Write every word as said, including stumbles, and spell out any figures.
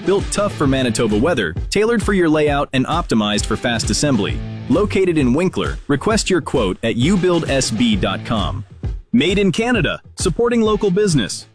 Built tough for Manitoba weather, tailored for your layout, and optimized for fast assembly. Located in Winkler, request your quote at u build s b dot com. Made in Canada, supporting local business.